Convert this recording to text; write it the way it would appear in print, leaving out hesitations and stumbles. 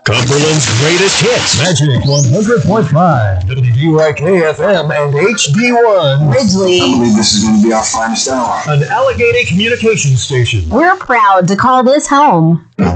Cumberland's greatest hits. Magic 100.5, WDYK-FM and HD1. Ridgely. I believe this is going to be our finest hour. An Allegheny communication station. We're proud to call this home.